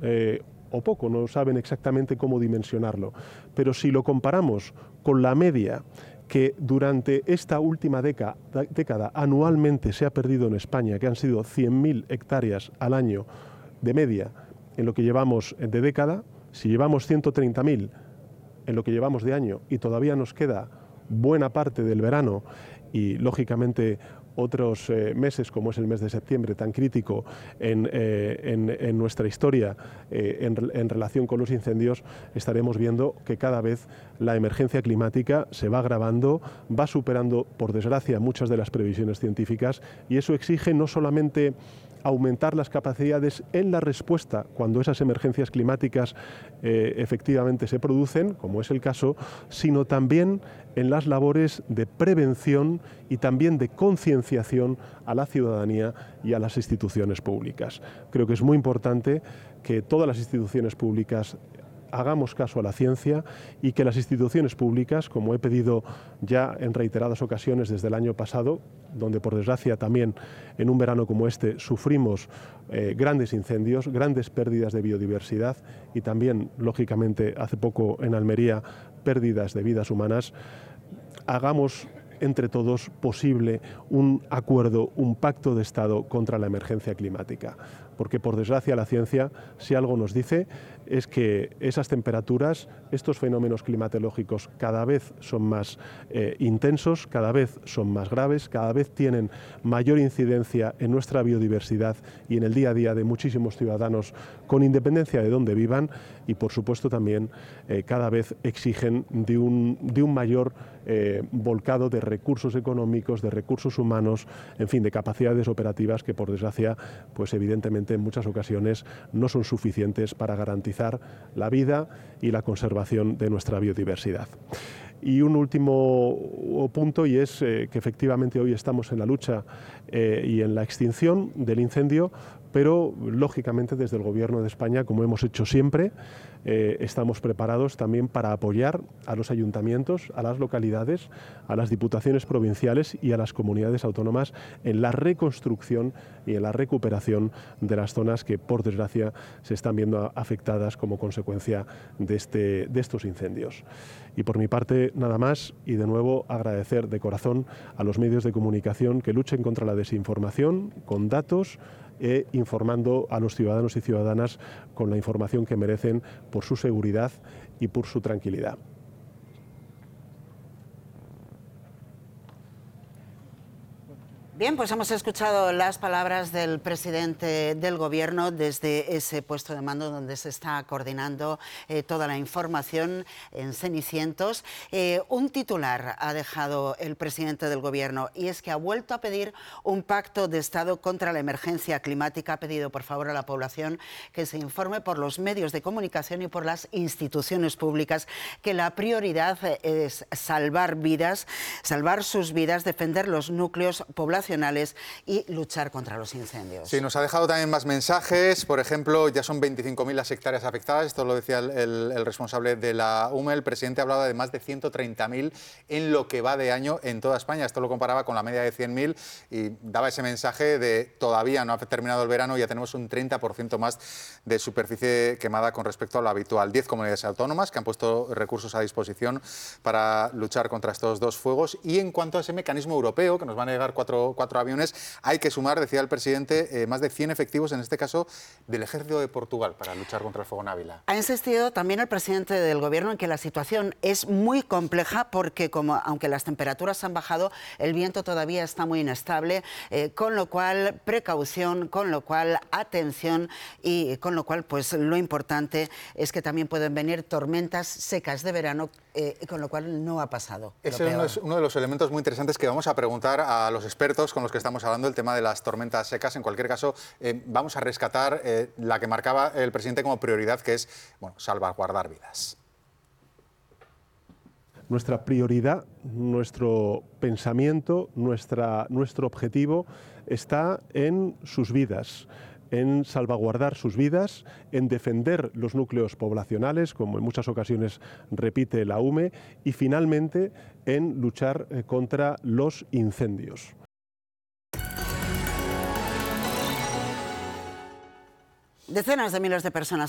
o poco, no saben exactamente cómo dimensionarlo. Pero si lo comparamos con la media que durante esta última década anualmente se ha perdido en España, que han sido 100.000 hectáreas al año de media en lo que llevamos de década, si llevamos 130.000 en lo que llevamos de año y todavía nos queda buena parte del verano y lógicamente otros meses como es el mes de septiembre tan crítico en nuestra historia en relación con los incendios, estaremos viendo que cada vez la emergencia climática se va agravando, va superando por desgracia muchas de las previsiones científicas y eso exige no solamente aumentar las capacidades en la respuesta cuando esas emergencias climáticas efectivamente se producen, como es el caso, sino también en las labores de prevención y también de concienciación a la ciudadanía y a las instituciones públicas. Creo que es muy importante que todas las instituciones públicas hagamos caso a la ciencia y que las instituciones públicas, como he pedido ya en reiteradas ocasiones desde el año pasado, donde por desgracia también en un verano como este sufrimos grandes incendios, grandes pérdidas de biodiversidad y también, lógicamente, hace poco en Almería, pérdidas de vidas humanas, hagamos entre todos posible un acuerdo, un pacto de Estado contra la emergencia climática. Porque por desgracia la ciencia, si algo nos dice, es que esas temperaturas, estos fenómenos climatológicos cada vez son más intensos, cada vez son más graves, cada vez tienen mayor incidencia en nuestra biodiversidad y en el día a día de muchísimos ciudadanos con independencia de dónde vivan y por supuesto también cada vez exigen de un mayor volcado de recursos económicos, de recursos humanos, en fin, de capacidades operativas que por desgracia, pues evidentemente en muchas ocasiones no son suficientes para garantizar la vida y la conservación de nuestra biodiversidad. Y un último punto, y es que efectivamente hoy estamos en la lucha y en la extinción del incendio, pero lógicamente desde el Gobierno de España, como hemos hecho siempre, estamos preparados también para apoyar a los ayuntamientos, a las localidades, a las diputaciones provinciales y a las comunidades autónomas en la reconstrucción y en la recuperación de las zonas que por desgracia se están viendo afectadas como consecuencia de estos incendios. Y por mi parte nada más y de nuevo agradecer de corazón a los medios de comunicación que luchen contra la desinformación con datos e informando a los ciudadanos y ciudadanas con la información que merecen por su seguridad y por su tranquilidad. Bien, pues hemos escuchado las palabras del presidente del Gobierno desde ese puesto de mando donde se está coordinando toda la información en Cenicientos. Un titular ha dejado el presidente del Gobierno y es que ha vuelto a pedir un pacto de Estado contra la emergencia climática. Ha pedido por favor a la población que se informe por los medios de comunicación y por las instituciones públicas que la prioridad es salvar vidas, salvar sus vidas, defender los núcleos poblacionales y luchar contra los incendios. Sí, nos ha dejado también más mensajes. Por ejemplo, ya son 25.000 las hectáreas afectadas. Esto lo decía el responsable de la UME. El presidente hablaba de más de 130.000 en lo que va de año en toda España. Esto lo comparaba con la media de 100.000 y daba ese mensaje de todavía no ha terminado el verano y ya tenemos un 30% más de superficie quemada con respecto a lo habitual. 10 comunidades autónomas que han puesto recursos a disposición para luchar contra estos dos fuegos. Y en cuanto a ese mecanismo europeo, que nos van a llegar cuatro aviones, hay que sumar, decía el presidente, más de 100 efectivos, en este caso del Ejército de Portugal, para luchar contra el fuego en Ávila. Ha insistido también el presidente del Gobierno en que la situación es muy compleja porque aunque las temperaturas han bajado, el viento todavía está muy inestable, con lo cual precaución, con lo cual atención y con lo cual pues lo importante es que también pueden venir tormentas secas de verano, con lo cual no ha pasado. Ese es uno de los elementos muy interesantes que vamos a preguntar a los expertos con los que estamos hablando, el tema de las tormentas secas. En cualquier caso, vamos a rescatar la que marcaba el presidente como prioridad, que es salvaguardar vidas. Nuestra prioridad, nuestro pensamiento, nuestro objetivo está en sus vidas, en salvaguardar sus vidas, en defender los núcleos poblacionales, como en muchas ocasiones repite la UME, y finalmente en luchar contra los incendios. Decenas de miles de personas